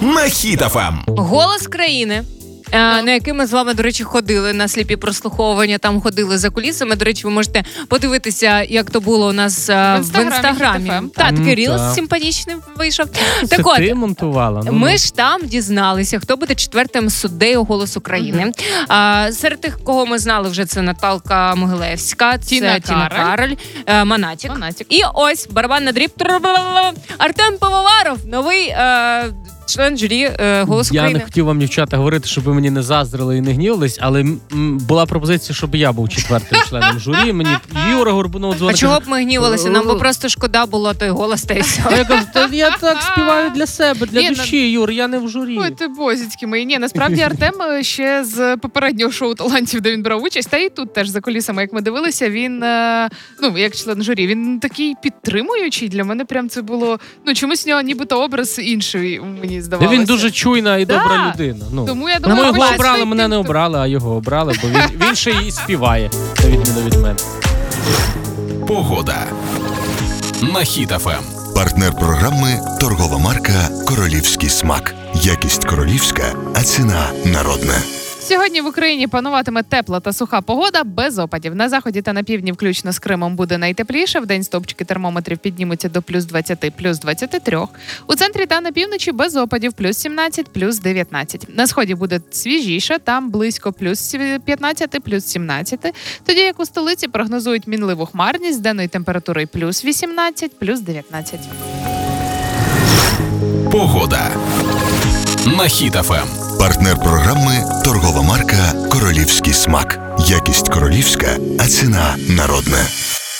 на Хіт ФМ. Голос країни. На який ми з вами, до речі, ходили на сліпі прослуховування, там ходили за кулісами. До речі, ви можете подивитися, як то було у нас в інстаграмі. Так, такий рілс симпатичний вийшов. Це Так от, ти монтувала? ми ж там дізналися, хто буде четвертим суддею «Голос України». Серед тих, кого ми знали вже, це Наталка Могилевська, це Тіна Кароль, Монатік. І ось барабанна дріб. Артем Пивоваров, новий член журі «Голос України». Я не хотів вам, дівчата, говорити, щоб ви мені не заздрили і не гнівались, але була пропозиція, щоб я був четвертим членом журі. Мені Юра Горбунов дзвонить. А чого б ми гнівалися? Нам би просто шкода було той голос та й все. Я кажу, я так співаю для себе, для душі, Юр, я не в журі. Ой, ти бозіцькі мої. Ні, насправді Артем ще з попереднього шоу талантів, де він брав участь, та і тут теж за кулісами, як ми дивилися, він, як член журі, він такий підтримуючий. Для мене прям це було, чомусь в нього нібито образ інший, мені здавалося. Він дуже чуйна і добра людина. Тому я думаю, його обрали, мене не обрали, а його обрали, бо він ще і співає, на відміну від мене. Погода на Хіт ФМ. Партнер програми – торгова марка «Королівський смак». Якість королівська, а ціна народна. Сьогодні в Україні пануватиме тепла та суха погода без опадів. На заході та на півдні, включно з Кримом, буде найтепліше. Вдень стовпчики термометрів піднімуться до плюс 20, плюс 23. У центрі та на півночі без опадів, плюс 17, плюс 19. На сході буде свіжіше, там близько плюс 15, плюс 17. Тоді як у столиці прогнозують мінливу хмарність з денною температурою плюс 18, плюс 19. Погода на Хіт ФМ. Партнер програми – торгова марка «Королівський смак». Якість королівська, а ціна народна.